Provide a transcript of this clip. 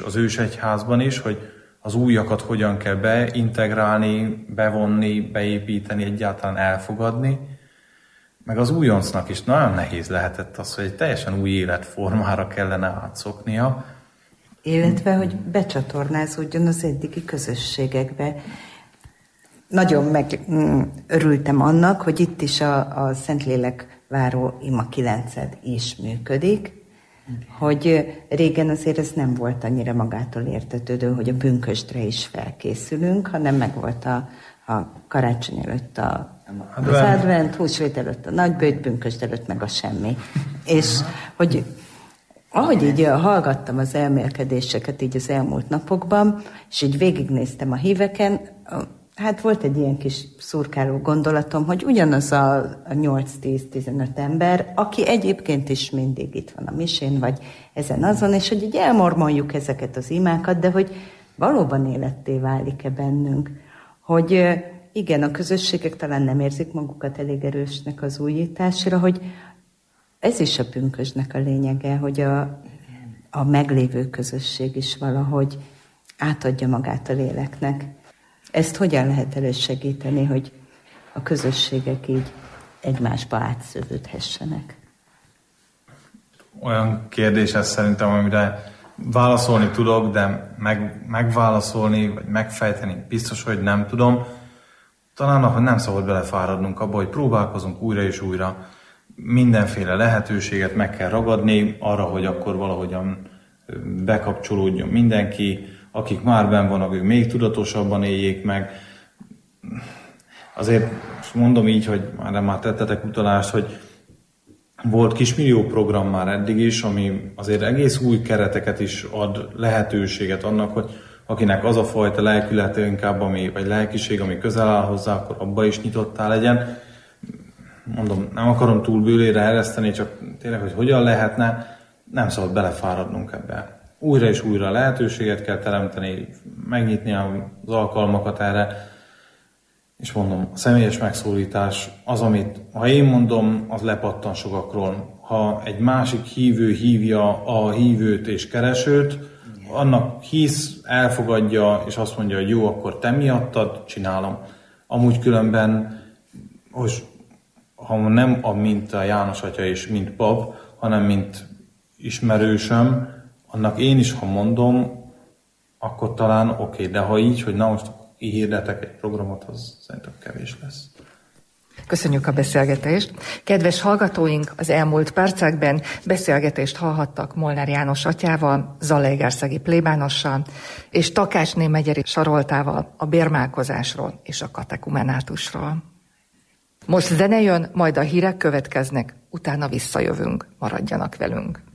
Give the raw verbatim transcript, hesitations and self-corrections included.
az ősegyházban is, hogy az újakat hogyan kell beintegrálni, bevonni, beépíteni, egyáltalán elfogadni. Meg az újoncnak is nagyon nehéz lehetett az, hogy egy teljesen új életformára kellene átszoknia. Illetve, hogy becsatornázódjon az eddigi közösségekbe. Nagyon megörültem annak, hogy itt is a, a Szentlélek váró ima kilenced is működik, hogy régen azért ez nem volt annyira magától értetődő, hogy a pünkösdre is felkészülünk, hanem meg volt a, a karácsony előtt a, az advent, húsvét előtt a nagybőjt, pünkösd előtt meg a semmi. És hogy ahogy így hallgattam az elmélkedéseket így az elmúlt napokban, és így végignéztem a híveken, hát volt egy ilyen kis szurkáló gondolatom, hogy ugyanaz a nyolc-tíz-tizenöt ember, aki egyébként is mindig itt van a misén, vagy ezen azon, és hogy így elmormoljuk ezeket az imákat, de hogy valóban életté válik-e bennünk, hogy igen, a közösségek talán nem érzik magukat elég erősnek az újításra, hogy ez is a pünkösdnek a lényege, hogy a, a meglévő közösség is valahogy átadja magát a léleknek. Ezt hogyan lehet elősegíteni, hogy a közösségek így egymásba átszövődhessenek? Olyan kérdés ez szerintem, amire válaszolni tudok, de meg, megválaszolni, vagy megfejteni biztos, hogy nem tudom. Talán ahogy nem szabad belefáradnunk abba, hogy próbálkozunk újra és újra. Mindenféle lehetőséget meg kell ragadni arra, hogy akkor valahogyan bekapcsolódjon mindenki, akik már benn vannak, ők még tudatosabban éljék meg. Azért mondom így, hogy már, már tettetek utalást, hogy volt kismillió program már eddig is, ami azért egész új kereteket is ad, lehetőséget annak, hogy akinek az a fajta lelkülete inkább, ami, vagy lelkiség, ami közel áll hozzá, akkor abba is nyitottá legyen. Mondom, nem akarom túl bőlére ereszteni, csak tényleg, hogy hogyan lehetne, nem szabad belefáradnunk ebbe. Újra és újra lehetőséget kell teremteni, megnyitni az alkalmakat erre, és mondom, a személyes megszólítás az, amit, ha én mondom, az lepattan sokakról. Ha egy másik hívő hívja a hívőt és keresőt, annak hisz, elfogadja, és azt mondja, hogy jó, akkor te miattad, csinálom. Amúgy különben, most, ha nem a, mint a János atya és mint pap, hanem mint ismerősöm, annak én is, ha mondom, akkor talán oké, okay, de ha így, hogy na most így hirdetek egy programot, az szerintem kevés lesz. Köszönjük a beszélgetést. Kedves hallgatóink, az elmúlt percekben beszélgetést hallhattak Molnár János atyával, zalaegerszegi plébánossal, és Takácsné Megyeri Saroltával a bérmálkozásról és a katekumenátusról. Most zene jön, majd a hírek következnek, utána visszajövünk. Maradjanak velünk.